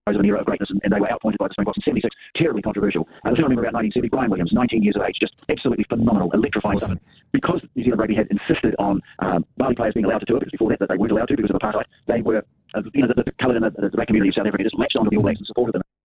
of an era of greatness, and they were outpointed by the Springboks in 76. Terribly controversial. The thing I remember about 1970, Brian Williams, 19 years of age, just absolutely phenomenal, electrifying stuff. Because New Zealand Rugby had insisted on Māori players being allowed to tour, because before that they weren't allowed to because of apartheid, they were, the coloured and the black community of South Africa just latched onto the All Blacks and supported them.